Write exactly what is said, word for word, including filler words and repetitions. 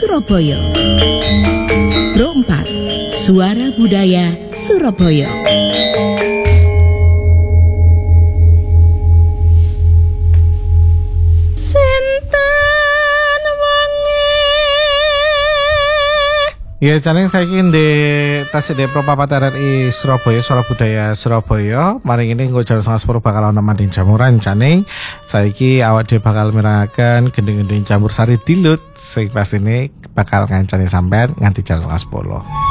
Surabaya. Pro empat, Suara Budaya Surabaya. Ya, jane saiki di tasik di Pro empat R R I Surabaya, Suara Budaya Surabaya. Mari ini nggo jam setengah sepuluh bakal ana manding jamuran jane. Saiki awak dhewe bakal mirengaken gending-gending jamur sari dilut. Sing pastine bakal ngancani sampean nganti jam setengah sepuluh.